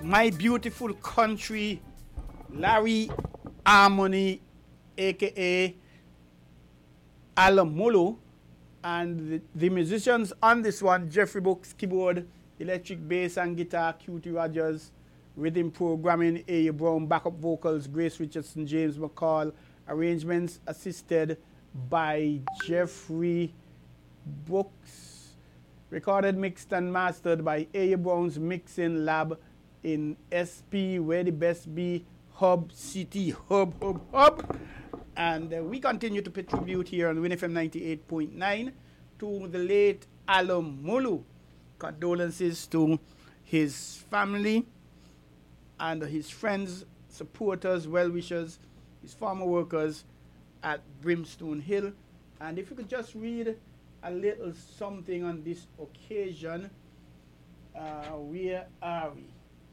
my beautiful country, Larry Harmony, aka Alamolo, and the musicians on this one: Jeffrey Brooks, keyboard, electric bass and guitar; Cutie Rogers, rhythm programming; A. Brown, backup vocals; Grace Richardson, James McCall, arrangements assisted by Jeffrey Brooks, recorded, mixed and mastered by A. Brown's Mixing Lab in SP, where the best be, Hub City, Hub. And we continue to pay tribute here on WinFM 98.9 to the late Alamolo. Condolences to his family and his friends, supporters, well-wishers, his former workers at Brimstone Hill. And if you could just read a little something on this occasion. Where are we?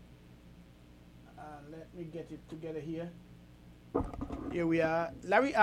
Let me get it together here. Here we are. Larry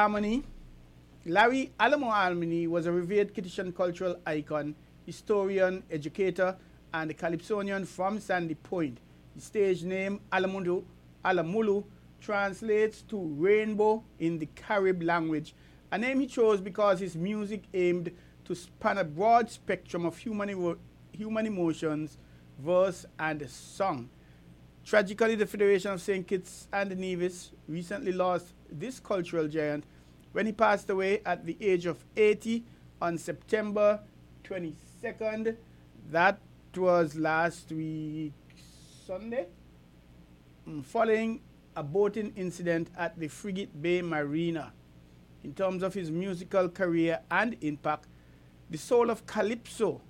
Alamo Harmony was a revered Kittitian cultural icon, historian, educator, and a Calypsonian from Sandy Point. His stage name, Alamolo, translates to rainbow in the Carib language, a name he chose because his music aimed to span a broad spectrum of human emotions, verse, and song. Tragically, the Federation of St. Kitts and Nevis recently lost this cultural giant when he passed away at the age of 80 on September 22nd. That was last week, Sunday, following a boating incident at the Frigate Bay Marina. In terms of his musical career and impact, the soul of Kaiso,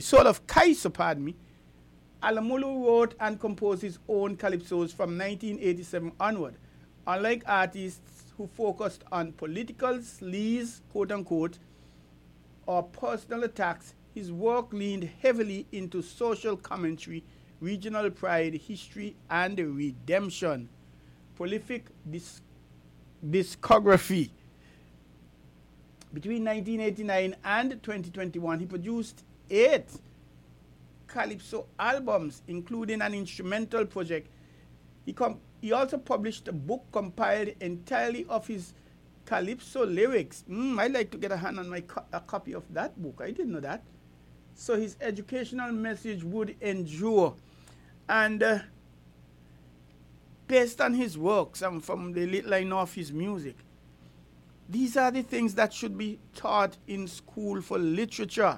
Alamolo wrote and composed his own calypsos from 1987 onward. Unlike artists who focused on political sleaze, quote-unquote, or personal attacks, his work leaned heavily into social commentary, regional pride, history, and redemption. Prolific discography. Between 1989 and 2021, he produced 8 Calypso albums, including an instrumental project. He also published a book compiled entirely of his Calypso lyrics. I'd like to get a hand on a copy of that book. I didn't know that. So his educational message would endure. And based on his works and from the little I know of his music, these are the things that should be taught in school for literature.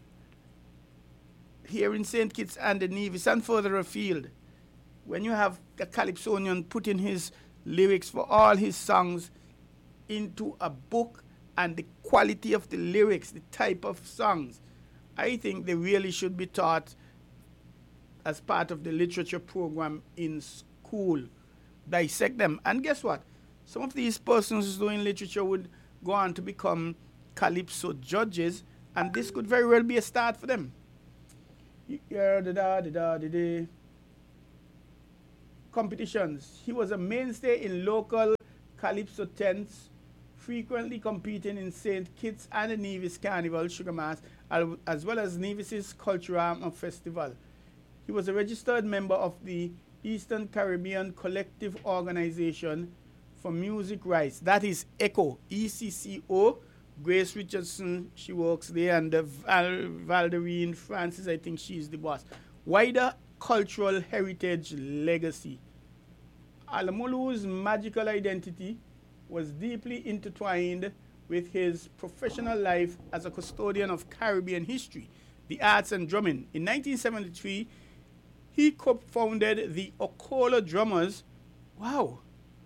Here in St. Kitts and Nevis and further afield, when you have a Calypsonian putting his lyrics for all his songs into a book and the quality of the lyrics, the type of songs, I think they really should be taught as part of the literature program in school. Dissect them. And guess what? Some of these persons doing literature would go on to become Calypso judges, and this could very well be a start for them. Competitions. He was a mainstay in local Calypso tents, frequently competing in St. Kitts and Nevis Carnival, Sugar Mass, as well as Nevis's Culturama Festival. He was a registered member of the Eastern Caribbean Collective Organization for Music Rights. That is ECCO, ECCO. Grace Richardson, she works there, and Valderine Francis, I think she's the boss. Wider cultural heritage legacy. Alamolo's magical identity was deeply intertwined with his professional life as a custodian of Caribbean history, the arts, and drumming. In 1973, he co-founded the Okolo Drummers. Wow,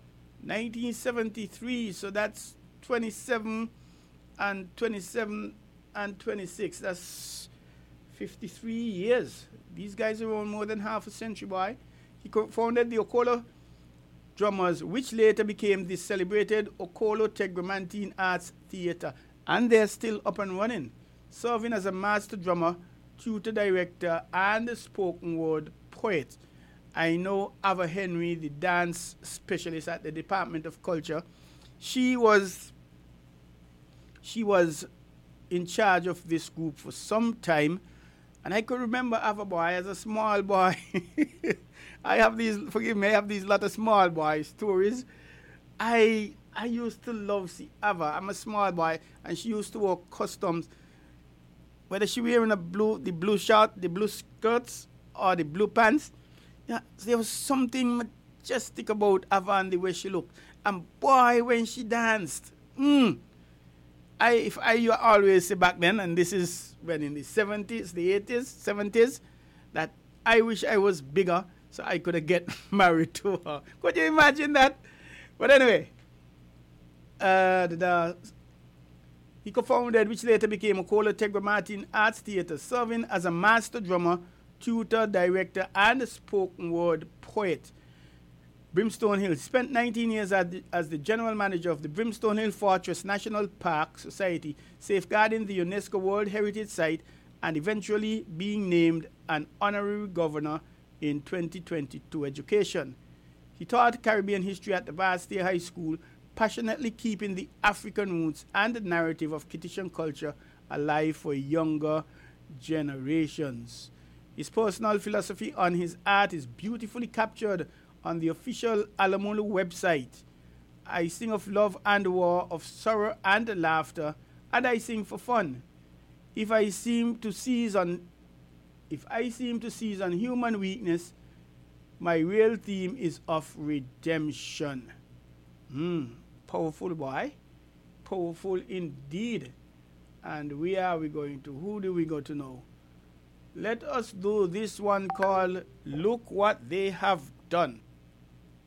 1973, so that's 27 and 26. That's 53 years. These guys are around more than half a century, boy. He founded the Okolo Drummers, which later became the celebrated Okolo Tegramantine Arts Theatre. And they're still up and running, serving as a master drummer, tutor director, and spoken word poet. I know Ava Henry, the dance specialist at the Department of Culture. She was in charge of this group for some time, And I could remember Ava Boy as a small boy. I have these, forgive me, I have these lot of small boy stories. I used to love see Ava. I'm a small boy, and she used to wear customs. Whether she wearing the blue shirt, the blue skirts, or the blue pants, yeah, there was something majestic about Ava and the way she looked. And boy, when she danced, you always say back then, and this is when in the 70s, the 80s, 70s, that I wish I was bigger so I could get married to her. Could you imagine that? But anyway, he co-founded, which later became Okola Tegra Martin Arts Theatre, serving as a master drummer, tutor, director, and a spoken word poet. Brimstone Hill spent 19 years as the general manager of the Brimstone Hill Fortress National Park Society, safeguarding the UNESCO World Heritage Site, and eventually being named an honorary governor in 2022 education. He taught Caribbean history at the Bath State High School, passionately keeping the African roots and the narrative of Kittitian culture alive for younger generations. His personal philosophy on his art is beautifully captured on the official Alamulu website. I sing of love and war, of sorrow and laughter, and I sing for fun. If I seem to seize on human weakness, my real theme is of redemption. Powerful boy. Powerful indeed. And where are we going to? Who do we go to now? Let us do this one called Look What They Have Done.